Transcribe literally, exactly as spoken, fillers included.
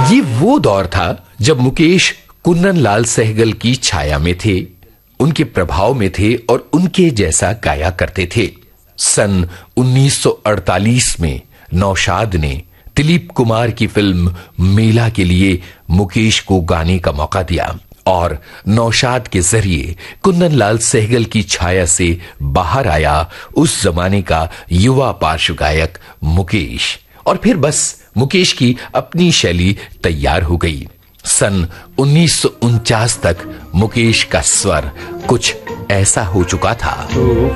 ये वो दौर था जब मुकेश कुन्नन लाल सहगल की छाया में थे, उनके प्रभाव में थे और उनके जैसा गाया करते थे। सन उन्नीस सौ अड़तालीस में नौशाद ने दिलीप कुमार की फिल्म मेला के लिए मुकेश को गाने का मौका दिया और नौशाद के जरिए कुन्नन लाल सहगल की छाया से बाहर आया उस जमाने का युवा पार्श्व गायक मुकेश। और फिर बस मुकेश की अपनी शैली तैयार हो गई। सन उन्नीस सौ उनचास तक मुकेश का स्वर कुछ ऐसा हो चुका था।